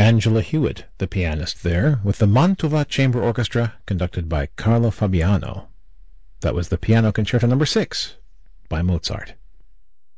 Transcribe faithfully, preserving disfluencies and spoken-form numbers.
Angela Hewitt, the pianist there, with the Mantova Chamber Orchestra, conducted by Carlo Fabiano. That was the Piano Concerto number six by Mozart.